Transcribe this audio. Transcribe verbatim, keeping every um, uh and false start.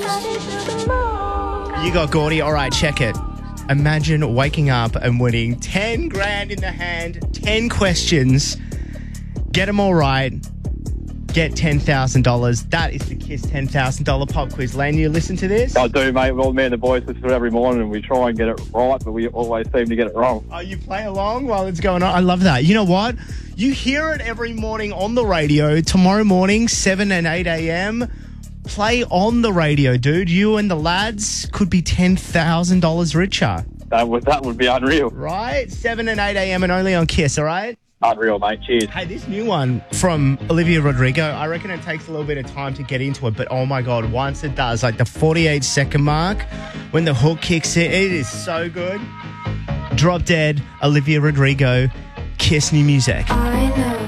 You got Gordy. All right, check it. Imagine waking up and winning ten grand in the hand, ten questions. Get them all right. Get ten thousand dollars. That is the Kiss ten thousand dollars pop quiz. Lane, you listen to this? I do, mate. Well, me and the boys listen to it every morning and we try and get it right, but we always seem to get it wrong. Oh, you play along while it's going on? I love that. You know what? You hear it every morning on the radio. Tomorrow morning, seven and eight a.m., play on the radio, dude. You and the lads could be ten thousand dollars richer. That would, that would be unreal. Right? seven and eight a.m. and only on Kiss, all right? Unreal, mate. Cheers. Hey, this new one from Olivia Rodrigo, I reckon it takes a little bit of time to get into it, but oh my God, once it does, like the forty-eight second mark, when the hook kicks in, it is so good. Drop Dead, Olivia Rodrigo, Kiss new music. I know.